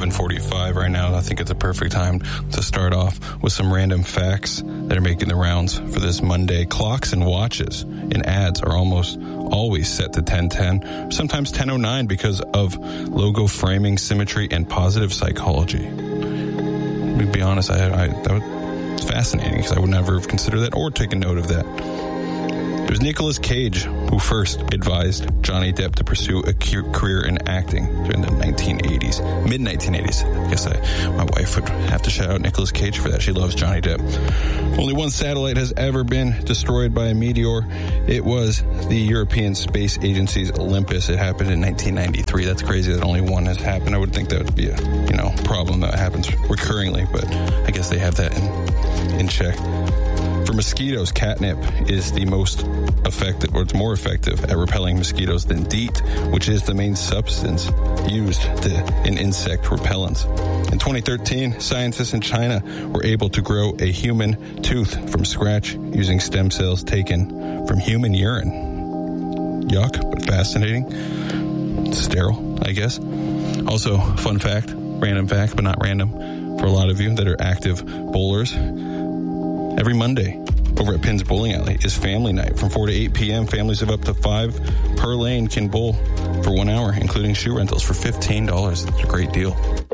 11:45 right now. I think it's a perfect time to start off with some random facts that are making the rounds for this Monday. Clocks and watches in ads are almost always set to 10:10, sometimes 10:09 because of logo framing, symmetry, and positive psychology. To be honest, that was fascinating because I would never have considered that or taken note of that. It was Nicolas Cage who first advised Johnny Depp to pursue a career in acting during the mid-1980s. I guess my wife would have to shout out Nicolas Cage for that. She loves Johnny Depp. Only one satellite has ever been destroyed by a meteor. It was the European Space Agency's Olympus. It happened in 1993. That's crazy that only one has happened. I would think that would be a problem that happens recurringly, but I guess they have that in check. For mosquitoes, catnip is the most effective, or it's more effective at repelling mosquitoes than DEET, which is the main substance used in insect repellents. In 2013, scientists in China were able to grow a human tooth from scratch using stem cells taken from human urine. Yuck, but fascinating. It's sterile, I guess. Also, fun fact, random fact, but not random, for a lot of you that are active bowlers. Every Monday over at Pinn's Bowling Alley is family night. From 4 to 8 p.m., families of up to 5 per lane can bowl for 1 hour, including shoe rentals for $15. That's a great deal.